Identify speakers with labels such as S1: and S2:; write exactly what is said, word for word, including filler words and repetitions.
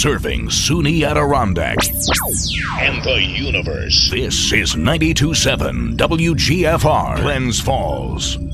S1: serving SUNY Adirondack and the universe. This is ninety-two point seven W G F R, Glens Falls.